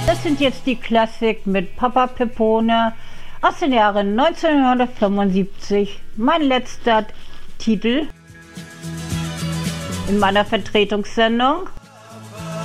Das sind jetzt die Klassik mit Papa Peppone aus den Jahren 1975. Mein letzter Titel in meiner Vertretungssendung.